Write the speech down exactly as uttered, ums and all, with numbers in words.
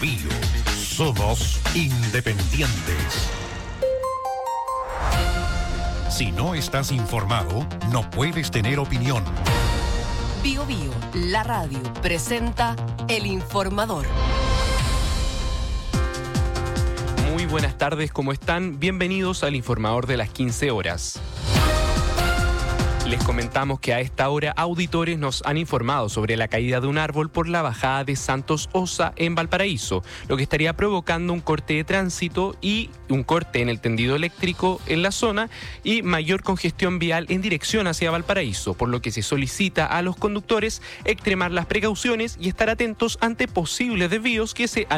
Bio. Somos independientes. Si no estás informado, no puedes tener opinión. Bio Bio, la radio, presenta El Informador. Muy buenas tardes, ¿cómo están? Bienvenidos al Informador de las quince horas. Les comentamos que a esta hora auditores nos han informado sobre la caída de un árbol por la bajada de Santos Osa en Valparaíso, lo que estaría provocando un corte de tránsito y un corte en el tendido eléctrico en la zona y mayor congestión vial en dirección hacia Valparaíso, por lo que se solicita a los conductores extremar las precauciones y estar atentos ante posibles desvíos que se